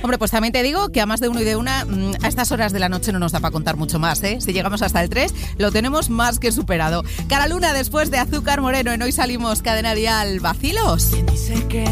Hombre, pues también te digo que a más de uno y de una, a estas horas de la noche no nos da para contar mucho más, ¿eh? Si llegamos hasta el 3, lo tenemos más que superado. Cara Luna, después de Azúcar Moreno, en Hoy Salimos, Cadena Dial, vacilos. ¿Quién dice que